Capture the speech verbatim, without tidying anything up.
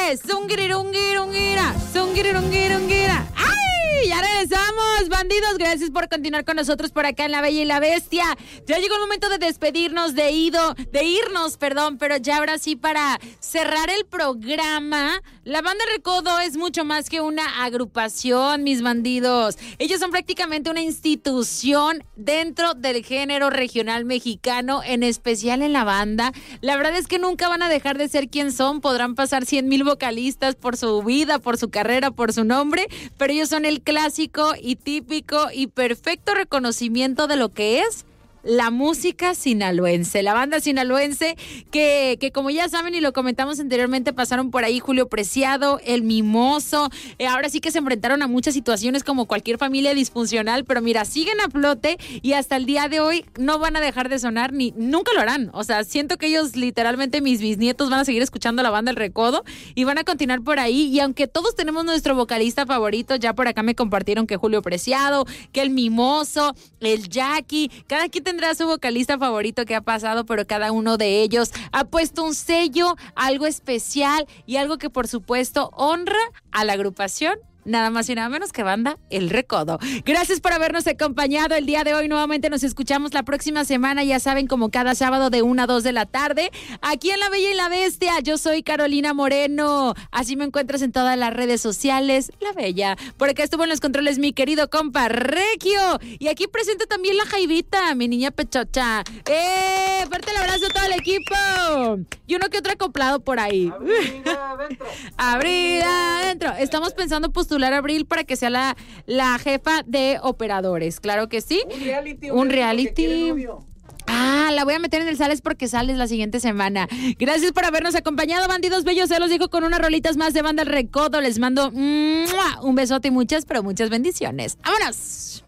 ¡Eh! ¡Zungirungirungira! ¡Zungirungirungira! ¡Ay! Ya regresamos, bandidos. Gracias por continuar con nosotros por acá en La Bella y la Bestia. Ya llegó el momento de despedirnos, de ido, de irnos, perdón, pero ya ahora sí para cerrar el programa. La Banda Recodo es mucho más que una agrupación, mis bandidos. Ellos son prácticamente una institución dentro del género regional mexicano, en especial en la banda. La verdad es que nunca van a dejar de ser quien son. Podrán pasar cien mil vocalistas por su vida, por su carrera, por su nombre, pero ellos son el clásico y típico y perfecto reconocimiento de lo que es la música sinaloense, la banda sinaloense que, que como ya saben y lo comentamos anteriormente, pasaron por ahí Julio Preciado, El Mimoso, eh, ahora sí que se enfrentaron a muchas situaciones como cualquier familia disfuncional, pero mira, siguen a flote y hasta el día de hoy no van a dejar de sonar, ni nunca lo harán. O sea, siento que ellos literalmente, mis bisnietos, van a seguir escuchando la banda El Recodo y van a continuar por ahí, y aunque todos tenemos nuestro vocalista favorito, ya por acá me compartieron que Julio Preciado, que El Mimoso, el Jackie, cada quien tendrá su vocalista favorito que ha pasado, pero cada uno de ellos ha puesto un sello, algo especial y algo que por supuesto honra a la agrupación, nada más y nada menos que banda El Recodo. Gracias por habernos acompañado el día de hoy. Nuevamente nos escuchamos la próxima semana, ya saben, como cada sábado de una a dos de la tarde, aquí en La Bella y la Bestia. Yo soy Carolina Moreno, así me encuentras en todas las redes sociales, La Bella. Por acá estuvo en los controles mi querido compa Regio, y aquí presento también la Jaivita, mi niña pechocha. ¡Eh! Fuerte el abrazo a todo el equipo, y uno que otro acoplado por ahí. Abrida adentro. Abrida adentro. Estamos pensando postular a Abril para que sea la, la jefa de operadores, claro que sí. Un reality. Un reality. Ah, la voy a meter en el Sales porque sales la siguiente semana. Gracias por habernos acompañado, bandidos bellos. Se los digo con unas rolitas más de banda El Recodo. Les mando ¡mua! Un besote y muchas, pero muchas bendiciones. ¡Vámonos!